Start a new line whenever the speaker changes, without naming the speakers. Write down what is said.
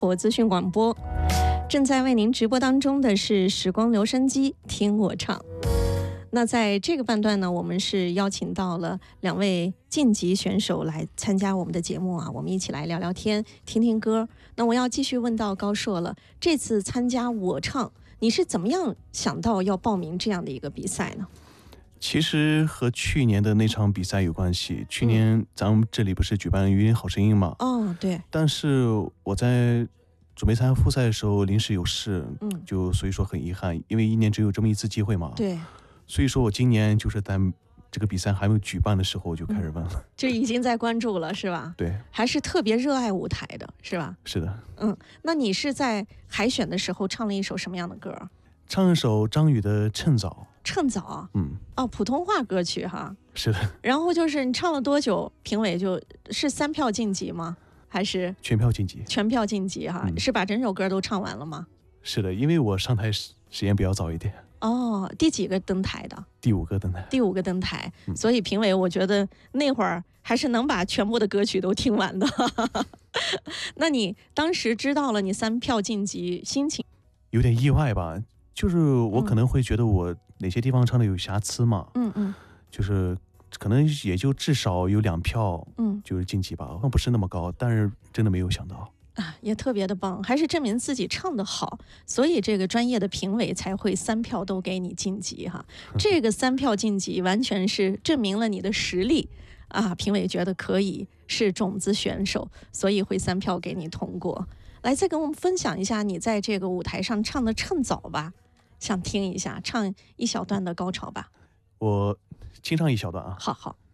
我资讯广播，正在为您直播当中的是时光留声机，听我唱。那在这个半段呢，我们是邀请到了2位晋级选手来参加我们的节目啊，我们一起来聊聊天，听听歌。那我要继续问到高硕了，这次参加我唱，你是怎么样想到要报名这样的一个比赛呢？
其实和去年的那场比赛有关系。去年咱们这里不是举办《云林好声音》嘛？
哦，对。
但是我在准备参加复赛的时候临时有事，所以说很遗憾，因为1年只有这么一次机会嘛。
对。
所以说我今年就是在这个比赛还没有举办的时候，我就开始问了。
就已经在关注了，是吧？
对。还
是特别热爱舞台的，是吧？
是的。
那你是在海选的时候唱了一首什么样的歌？
唱一首张宇的《趁早》。
趁早，普通话歌曲哈。
是的。
然后就是你唱了多久，评委就是3票晋级吗？还是
全票晋级？全
票晋级哈，是把整首歌都唱完了吗？
是的，因为我上台时间比较早一点。
哦，第几个登台的？
第5个登台。
第5个登台，所以评委我觉得那会儿还是能把全部的歌曲都听完的。那你当时知道了你3票晋级，心情
有点意外吧？就是我可能会觉得我哪些地方唱的有瑕疵嘛，就是可能也就至少有2票，就是晋级吧，不是那么高，但是真的没有想到
啊，也特别的棒，还是证明自己唱得好，所以这个专业的评委才会3票都给你晋级哈。这个3票晋级完全是证明了你的实力啊，评委觉得可以，是种子选手，所以会3票给你通过。来，再跟我们分享一下你在这个舞台上唱的《趁早》吧，想听一下，唱一小段的高潮吧。
我清唱一小段啊。
好。